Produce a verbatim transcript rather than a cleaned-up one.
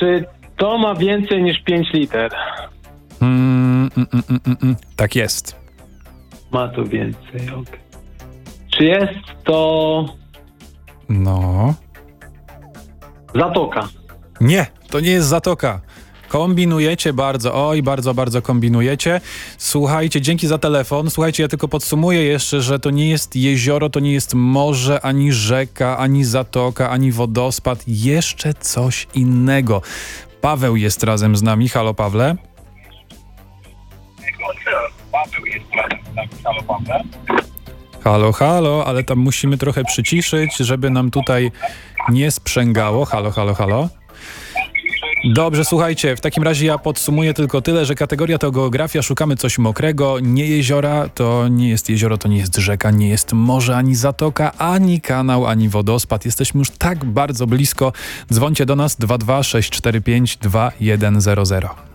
Czy to ma więcej niż pięć liter? Mm, mm, mm, mm, mm. Tak jest. Ma to więcej, okej. Czy jest to No. zatoka? Nie, to nie jest zatoka. Kombinujecie bardzo, oj, bardzo, bardzo kombinujecie. Słuchajcie, dzięki za telefon. Słuchajcie, ja tylko podsumuję jeszcze, że to nie jest jezioro, to nie jest morze, ani rzeka, ani zatoka, ani wodospad. Jeszcze coś innego. Paweł jest razem z nami. Halo, Pawle. Paweł jest razem z nami. Halo, Pawle. Halo, halo, ale tam musimy trochę przyciszyć, żeby nam tutaj nie sprzęgało. Halo, halo, halo. Dobrze, słuchajcie, w takim razie ja podsumuję tylko tyle, że kategoria to geografia, szukamy coś mokrego, nie jeziora, to nie jest jezioro, to nie jest rzeka, nie jest morze, ani zatoka, ani kanał, ani wodospad. Jesteśmy już tak bardzo blisko. Dzwońcie do nas dwa dwa sześć cztery pięć dwa jeden zero zero.